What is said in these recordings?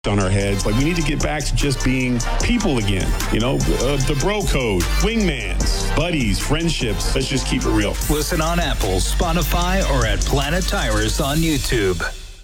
on our heads. Like, we need to get back to just being people again. You know, the bro code, wingmans, buddies, friendships. Let's just keep it real. Listen on Apple, Spotify, or at Planet Tires on YouTube.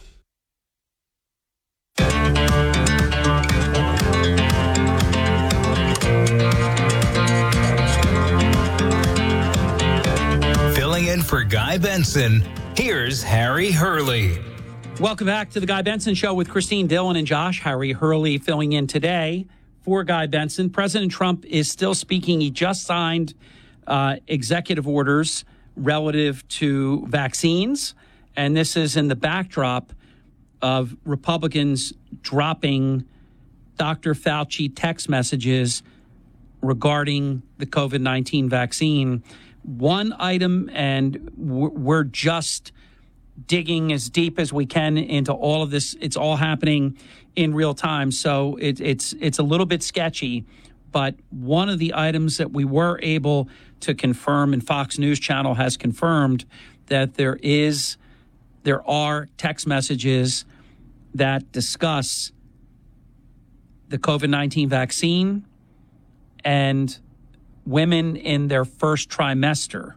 Filling in for Guy Benson, here's Harry Hurley. Welcome back to the Guy Benson Show with Christine Dillon and Josh. Harry Hurley filling in today for Guy Benson. President Trump is still speaking. He just signed executive orders relative to vaccines, and this is in the backdrop of Republicans dropping Dr. Fauci text messages regarding the COVID-19 vaccine. One item, and we're just digging as deep as we can into all of this. It's all happening in real time, so it's a little bit sketchy. But one of the items that we were able to confirm, and Fox News Channel has confirmed, that there are text messages that discuss the COVID-19 vaccine and women in their first trimester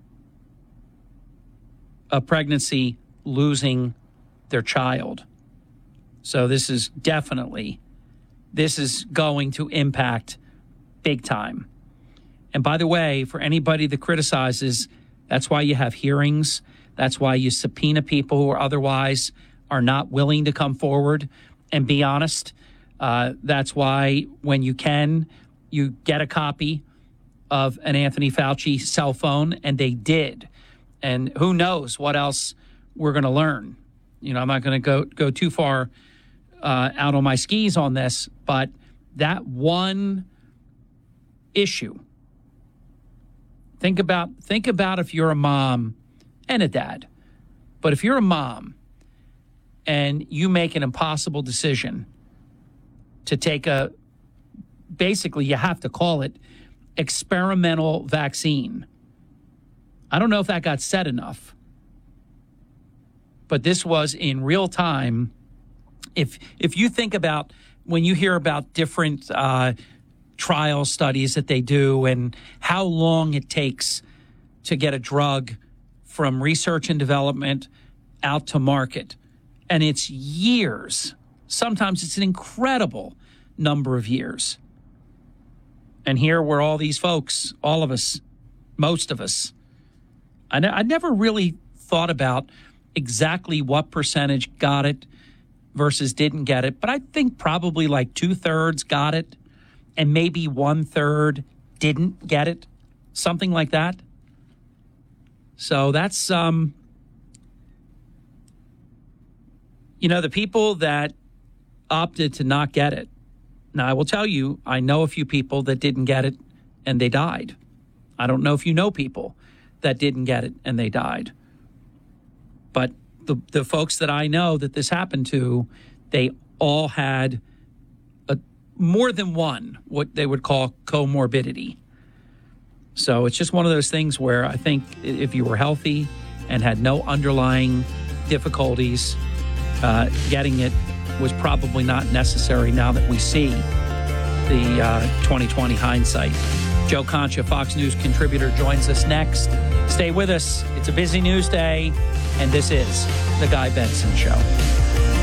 of pregnancy losing their child. So this is going to impact big time. And by the way, for anybody that criticizes, that's why you have hearings. That's why you subpoena people who are otherwise are not willing to come forward and be honest. That's why when you can, you get a copy of an Anthony Fauci cell phone, and they did. And who knows what else we're going to learn. You know, I'm not going to go too far out on my skis on this, but that one issue. Think about if you're a mom and a dad, but if you're a mom and you make an impossible decision to take basically you have to call it experimental vaccine. I don't know if that got said enough, but this was in real time. If you think about when you hear about different trial studies that they do and how long it takes to get a drug from research and development out to market, and it's years. Sometimes it's an incredible number of years. And here were all these folks, all of us, most of us. I never really thought about exactly what percentage got it versus didn't get it, but I think probably like 2/3 got it and maybe 1/3 didn't get it, something like that. So that's, the people that opted to not get it. Now, I will tell you, I know a few people that didn't get it and they died. I don't know if you know people that didn't get it and they died. But the folks that I know that this happened to, they all had more than one, what they would call comorbidity. So it's just one of those things where I think if you were healthy and had no underlying difficulties, getting it was probably not necessary now that we see the 2020 hindsight. Joe Concha, Fox News contributor, joins us next. Stay with us. It's a busy news day, and this is The Guy Benson Show.